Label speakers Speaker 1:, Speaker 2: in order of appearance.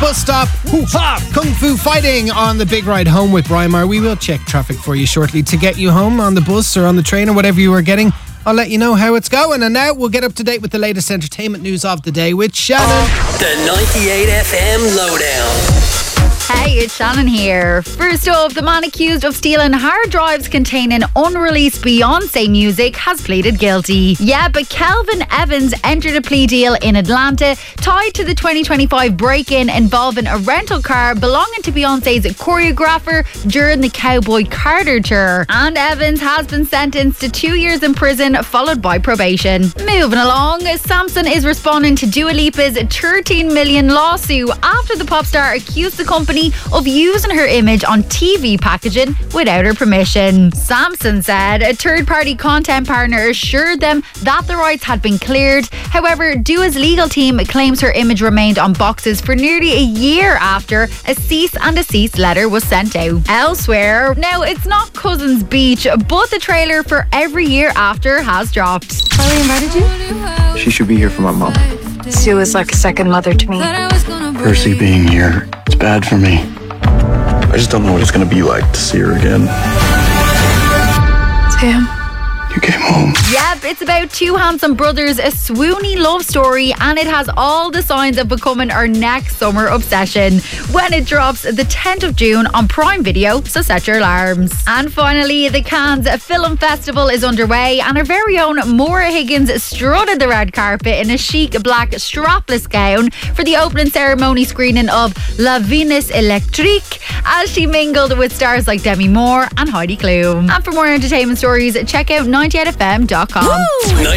Speaker 1: bus stop. Kung Fu Fighting on the big ride home with Brian Maher. We will check traffic for you shortly to get you home on the bus or on the train or whatever you are getting. I'll let you know how it's going. And now we'll get up to date with the latest entertainment news of the day with Shannon.
Speaker 2: The 98 FM Lowdown.
Speaker 3: Hey, it's Shannon here. First off, the man accused of stealing hard drives containing unreleased Beyonce music has pleaded guilty. Yeah, but Kelvin Evans entered a plea deal in Atlanta tied to the 2025 break-in involving a rental car belonging to Beyonce's choreographer during the Cowboy Carter tour. And Evans has been sentenced to 2 years in prison, followed by probation. Moving along, Samsung is responding to Dua Lipa's $13 million lawsuit after the pop star accused the company of using her image on TV packaging without her permission. Samsung said a third-party content partner assured them that the rights had been cleared. However, Dua's legal team claims her image remained on boxes for nearly a year after a cease and desist letter was sent out. Elsewhere, now it's not Cousins Beach, but the trailer for Every Year After has dropped.
Speaker 4: Chloe invited you?
Speaker 5: She should be here for my mom.
Speaker 4: Sue is like a second mother to me.
Speaker 5: Percy being here, it's bad for me. I just don't know what it's going to be like to see her again.
Speaker 4: Sam.
Speaker 5: You came home.
Speaker 3: Yep, it's about two handsome brothers, a swoony love story, and it has all the signs of becoming our next summer obsession when it drops the 10th of June on Prime Video, so set your alarms. And finally, the Cannes Film Festival is underway, and our very own Maura Higgins strutted the red carpet in a chic black strapless gown for the opening ceremony screening of La Venus Electrique, as she mingled with stars like Demi Moore and Heidi Klum. And for more entertainment stories, check out 98fm.com.